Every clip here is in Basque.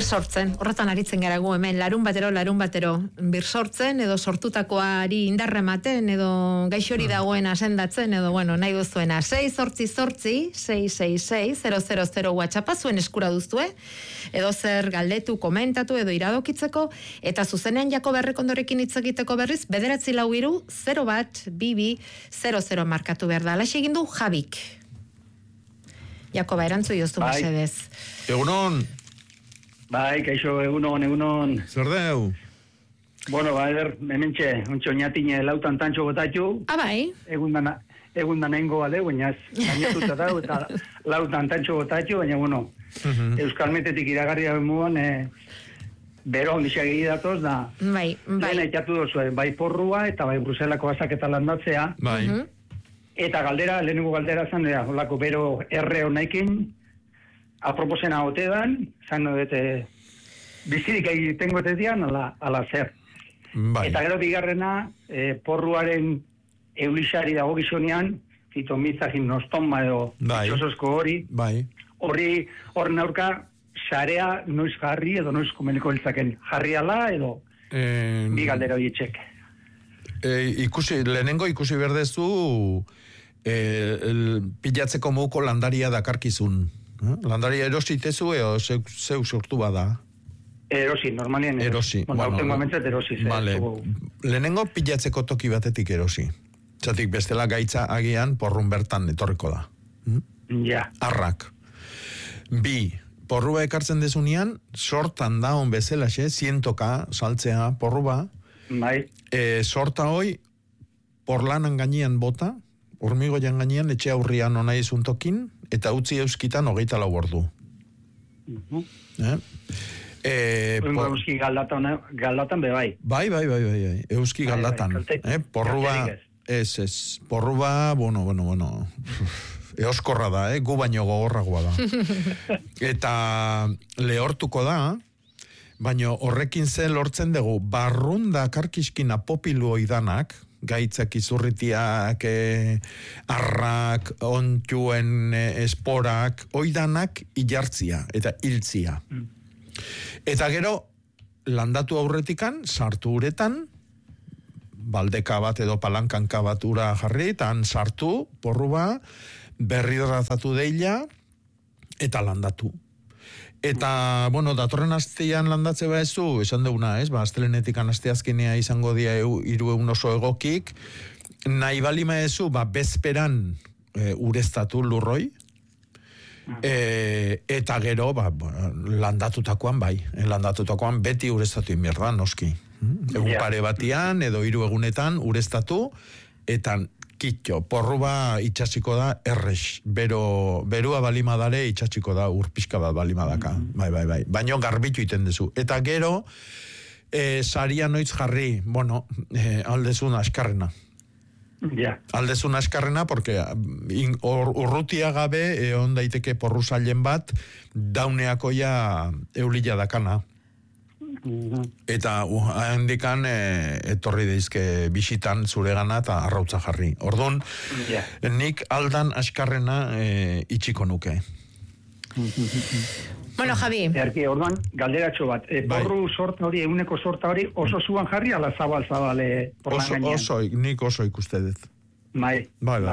sortzen, horretan aritzen gara gu hemen, larun batero, bir sortzen, edo sortutakoari indarra ematen, edo gaixori dagoen asendatzen, edo bueno, nahi duzuena, 688-666-000 WhatsAppa zuen eskura duzue, edo zer galdetu, komentatu, edo iradokitzeko, eta zuzenean Jakob Errekondorekin hitz egiteko berriz, 943-012200 markatu behar da. Alaxe egin du Jabik. Jakoba, erantzu joztu mesedez. Egunon. Bai, kaixo, egunon. Zer deu? Bueno, hementxe, ontsa oinatine lautan tantxo gotatu. Bai. Egun da nengo bale, baina gainetuta dago, eta lautan tantxo gotatu, baina, bueno, Euskal Metetik iragarria bemuan, bero ondixak egidatoz, da, lehen eitatu dozu, bai porrua, eta bai Bruselako azaketa landatzea. Bai. Eta lehenengo galdera zan, holako bero erre honaikin, aproposena otedan, zan dute, bizirik egitengo etedian, ala zer. Bai. Eta gero bigarrena, porruaren eulixari dago gizonean, fitomitza gimnostoma edo itxosozko hori, horren aurka, sarea noiz jarri edo noiz komeniko hiltzaken jarri ala edo bi galdera horietxek. Lehenengo ikusi berdezu pilatzeko moduko landaria dakarkizun. Landaria erositezu edo zeu sortu bada? Erosi, normalien erosi. Bueno, momentzat erosi. Vale. Lehenengo pilatzeko toki batetik erosi. Zatik bestela gaitza agian porrun bertan etorriko da. Ja. Arrak. Bi, porrua ekartzen dezunean, sortan da on bezalaxe, 100ka saltzea porrua. Bai. Sorta hoi, porlanan gainean bota, hormigoian gainean, etxe aurrian ona izuntokin, eta utzi euskitan 24 ordu. Euski galdatan be bai. Bai. Euski galdatan. Porrua, porrua, bueno. Eoskorra da, gu baino gogorragoa da. Eta lehortuko da, baino horrekin ze lortzen dugu, barrunda karkiskin apopilu oidanak, gaitzak izurritiak, arrak, ontuen esporak, oidanak ilartzia eta hiltzia. Eta gero, landatu aurretikan, sartu uretan, baldeka bat edo palankanka bat ura jarri, tan sartu, porrua, berridratatu deila, eta landatu. Eta, bueno, datorren astean landatze baezu, esan deuna, ez? Astelenetik asteazkenea izango dia 300 oso egokik, nahi balima ezu, bezperan ureztatu lurroi, eta gero, landatutakoan landatutakoan beti ureztatu inbierda, noski. Egun pare batian, edo 3 egunetan ureztatu, eta kitxo, porrua itxasiko da errex. Berua balima dare itxasiko da urpizka bat balima daka. Bai. Baino garbitu iten dezu. Eta gero, saria noiz jarri, bueno, aldezun askarrena. Ja. Aldezun askarrena, porque urrutia gabe, on daiteke porru zailen bat, dauneakoia eulila dakana. Eta handikan etorri deizke bisitan zure gana eta arrautza jarri. Orduan, nik aldan askarrena itxiko nuke. Bueno, Javi. Orduan, galderatxo bat. Porru sorta hori, eguneko sorta hori, oso zuan jarri, ala zabal-zabale porlan gainean? Nik oso ikuste dut. Bai.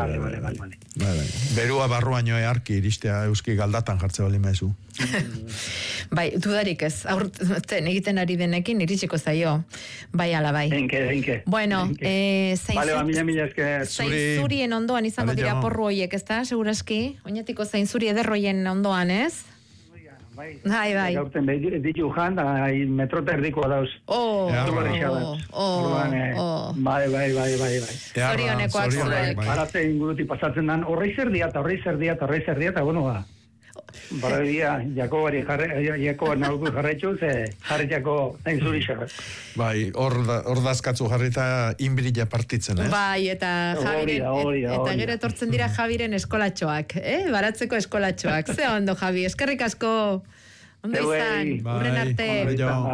Berua barruan joe arki iristea euski galdatan jartze bali maezu. Bai, dudarik ez. Aurten egiten ari denekin iritsiko zaio. Bai, ala bai. Enke. Bueno, zainzurien ondoan izango dira porru hoiek, ez da? Seguraski. Oinatiko zainzuri ederroien ondoan, ez? Bai. Gaurten ditu jan, da metrota erdikoa dauz. Bai. Zorioneko akzuek. Arate inguruti pasatzen dan, horrei zer diata, bueno, ba. Barredia, Jakobari nauku jarretxu, ze jarretxako zain zuri xerret. Bai, hor dazkatzu jarrita inbirila partitzen, ez? Bai, eta gero etortzen dira Javiren eskolatxoak, baratzeko eskolatxoak. Ze ondo, Javi, eskerrik asko. Ondo izan, urren arte.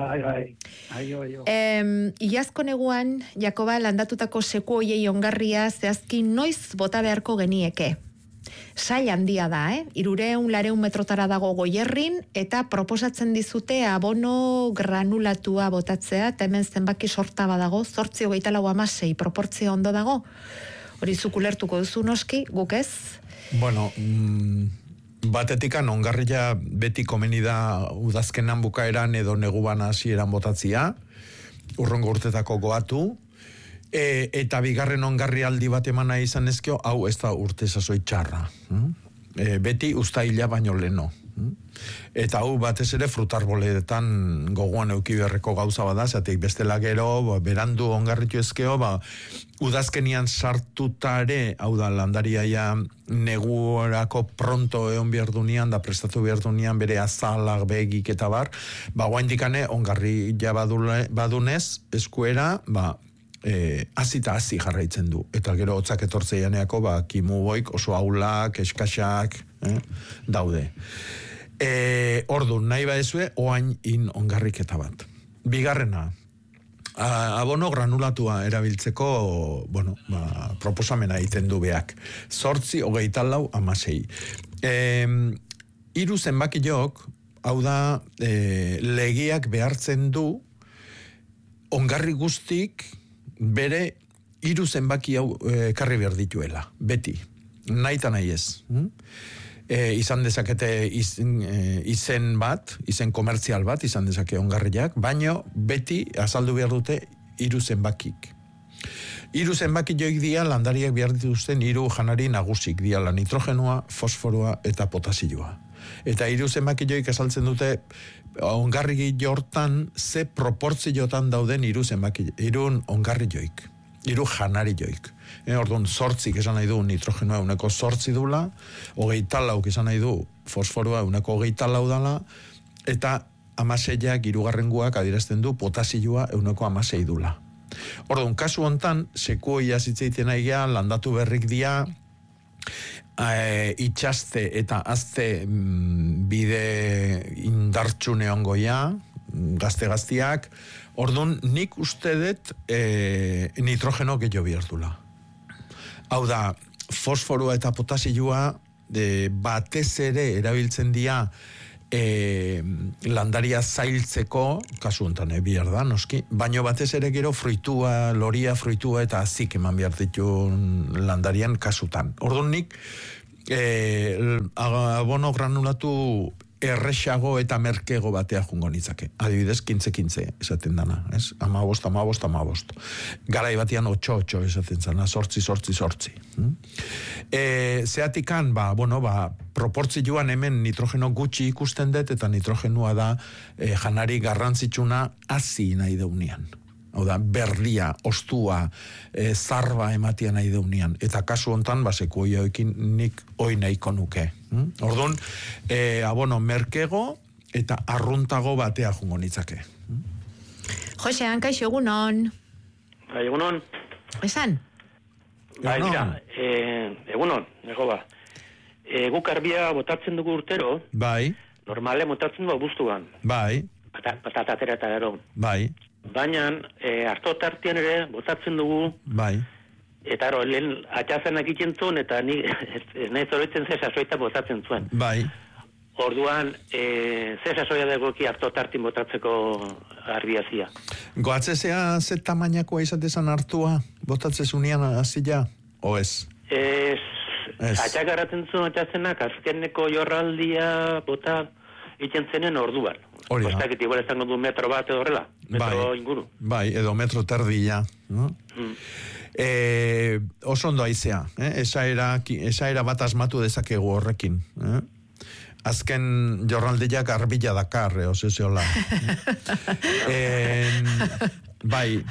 Iazko neguan, Jakoba landatutako seku hoiei ongarria zehazki noiz bota beharko genieke. sail handia da, 300 metrotara dago Goierrin, eta proposatzen dizute abono granulatua botatzea, eta hemen zenbaki sorta badago, 8:24:16 proportzio ondo dago, hori zuk ulertuko duzu noski, guk ez? Bueno, batetikan ongarria beti komeni da udazkenan bukaeran edo neguban hasieran botatzia, urrongo urtetako goatu, eta bigarren ongarri aldi bat emana izan ezkeo, hau ez da urte sasoi txarra. Beti uztaila baino leno. Eta hau batez ere frutarboletan gogoan euki beharreko gauza bada, zatik bestela gero, berandu ongarritu ezkeo, udazkenian sartutare, hau da landariaia negurako pronto egon bihardunean, da prestatu bihardunean bere azalak begik eta bar, guaindikane ongarri ja badunez, eskuera, azita hazi jarraitzen du. Eta gero hotzak etortzeianeako, kimuboik oso aulak, eskaxak, daude. Ordu, nahi baezue, oain ongarriketa bat. Bigarrena, abono granulatua erabiltzeko, proposamena egiten du beak. 8:24:16. 3 zenbaki jok, hau da, legiak behartzen du, ongarri guztik, bere 3 zenbaki hau karri behar dituela, beti. Nahi eta nahi ez. Izan dezakete izen bat, izen komertzial bat, izan dezake ongarriak, baino beti azaldu behar dute 3 zenbakik. 3 zenbaki joik dia landariak behar dituzten 3 janari nagusik diala, nitrogenua, fosforoa eta potasioa. Eta 3 zenbaki joik azaltzen dute ongarri jortan ze proportziotan dauden 3 ongarri joik, 3 janari joik. Orduan 8 esan nahi du nitrogenoa 8 dula, 24 esan nahi du fosforoa 24 dala, eta 16 hirugarrengoak adierazten du potasioa 16 dula. Orduan, kasu hontan, sekuoia zitzeiten aigia, landatu berrik dia, itxaste eta azte bide indartxune ongoia, gazte-gaztiak, orduan nik uste dut nitrogeno gehiago bihardula. Hau da, fosforoa eta potasioa batez ere erabiltzen dira landaria zailtzeko, kasu honetan bihar da, noski, baino batez ere gero fruitua, loria, fruitua eta azik eman behar ditun landarian kasutan. Orduan nik, abono granulatu erresago eta merkego batea jungo nitzake. Adibidez, 15-15 esaten dana, ez? 15-15. Garai batean 8-8 esaten zana, 8-8. Zeatikan, proportzioan hemen nitrogeno gutxi ikusten dut, eta nitrogenua da janari garrantzitsuna hazi nahi deunean. Hau da, berdia, ostua, zarba ematia nahi deunean. Eta kasu hontan, seko oioekin nik oi nahiko nuke. Orduan, abono merkego eta arruntago batea jungo nitzake. Jose, hankaixo, egunon. Egunon. Esan? Mira, egunon, nego ba. Guk arbia botatzen dugu urtero. Bai. Normale botatzen dugu abuztuan. Bai. Patatatera eta gero. Bai. Baina, harto tartian ere botatzen dugu. Bai. Eta lehen atxazenak ikentzun, eta nahi zoroitzen ze sasoita botatzen zuen. Bai. Orduan, ze sasoia dagoki harto tartin botatzeko arbiazia. Goatzezea ze tamainakoa izatezan hartua botatzezunean azila, o ez? Atxakaratzen zuen atxazenak, azkeneko jorraldia bota ikentzenen orduan. Hori da. Kostakit igual ezango du metro bat edo horrela, metro inguru. Bai, edo metro terdila, no? Oso ondo aizea, esaera bat asmatu dezakegu horrekin. Azken jorraldiak arbila dakar, oseola. Bai,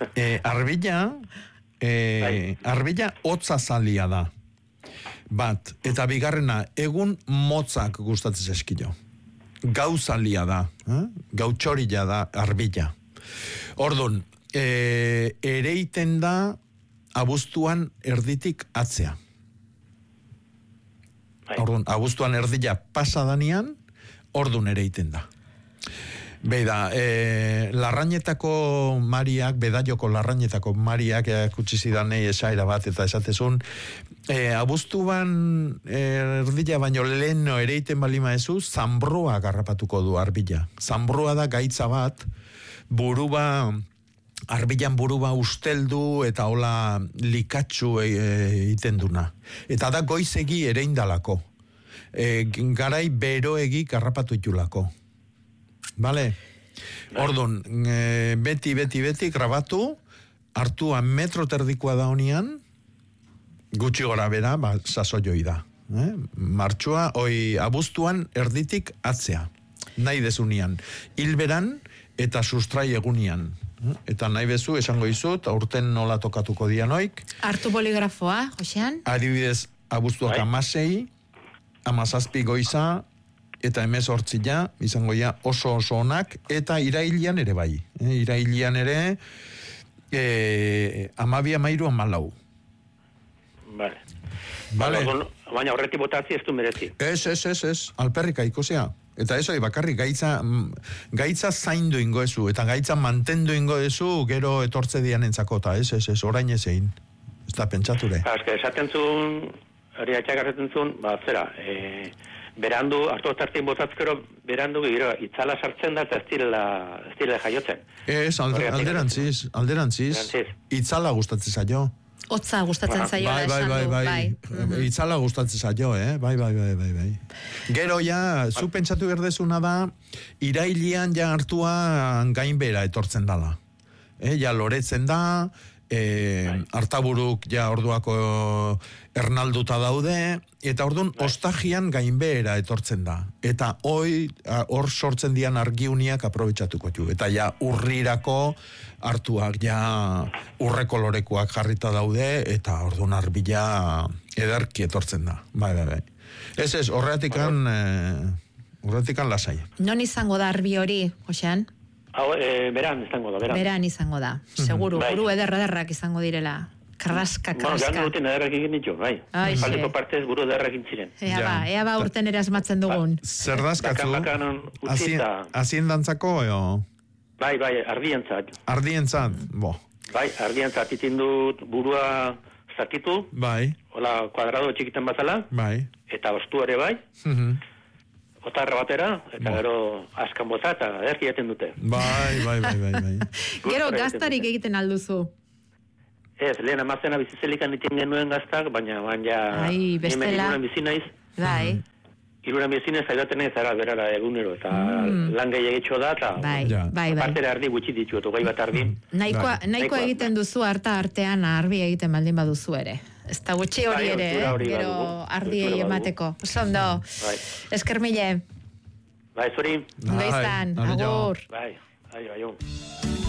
arbila hotza zalia da. Bat, eta bigarrena, egun motzak gustatzen eskilo. Gauzalia da, gautxorila da arbila. Orduan, ereiten da abuztuan erditik atzea. Orduan, abuztuan erdila pasadanean, orduan ereiten da. Beida, Larrañetako Mariak, Bedaioko Larrañetako Mariak kutsi zidanei esaira bat eta esatezun, abuztuan erdila baino leheno ereiten balima ezu, zanbrua garrapatuko du arbila. Zanbrua da gaitza bat, arbilan buruba usteldu eta hola likatsu egiten duna. Eta da goizegi ereindalako. Garai beroegi garrapatu itulako. Bale? Ordon, beti grabatu, hartua metro terdikoa da honian, gutxi gora bera, sasoioi da. Martxua, abuztuan erditik atzea. Nahi desunian. Hilberan eta sustrai egunian. Eta nahi bezu, esango izut, aurten nola tokatuko dianoik. Hartu boligrafoa, Josean? Adibidez, abuztuak 16, 17 goiza, eta 18 izango ja oso onak, eta irailian ere bai. Irailian ere, 12, 13, 14. Vale. Baina horretik botatzi ez du merezi. Ez, alperrika ikusea. Eta eso, bakarrik gaitza zaindu ingo ezu, eta gaitza mantendu ingo ezu, gero etortze dian entzakota, ez, orain ezein. Ez da pentsature. Esaten zuen, hori atxagarretzen zuen, zera, berandu, hartu tartin botatzkero, berandu, gero, itzala sartzen da, eta ez direla jaiotzen. Ez, alderantziz, itzala gustatzen zaio. Otza gustatzen zaioa esan du, bai. Itzala gustatzen zaio, bai. Gero ja, zu pentsatu berdezuna da, irailian ja hartua gainbera etortzen dala. Ja loretzen da, hartaburuk ja orduako ernalduta daude, eta orduan ostagian gainbehera etortzen da. Eta hor sortzen dian argiuniak aprobetxatuko du. Eta ja urrirako hartuak ja urre kolorekoak jarrita daude, eta orduan arbila ederki etortzen da. Bai. Ez, horretikan lasai. Non izango da arbi hori, Josean? Beran izango da, Beran izango da, seguru, buru ederrak izango direla. Kraska. Gano duten ederrak egin ditu, bai. Paliko partez buru ederrak egin ziren. Ea ba urten erazmatzen dugun. Zer dazkatzu? Haziendantzako, eo? Bai, ardientzat. Ardientzat, bo. Bai, ardientzat itin dut burua zatitu. Bai. Hola, kuadrado txikitan bazala. Bai. Eta ostu ere bai. Otarra batera, eta gero askan bota, eta erki jaten dute. Bai. Gero gaztarik egiten alduzu. Ez, lehen amazena bizizelikan itin genuen gaztak, baina bestela. Hemen irunan bizi naiz. Bai. Irunan bizi naiz, zaidaten ez ara berara egunero, eta lan gehiagitxo da, eta bai. partera ardi gutxi ditu, eta gai bat ardi. Nahikoa egiten duzu artean arbi egiten baldin baduzu ere. Ez da gutxi hori ere, gero ardiei emateko. Zondo, esker mile. Bai, zuri. Ondo izan, agur. Bai.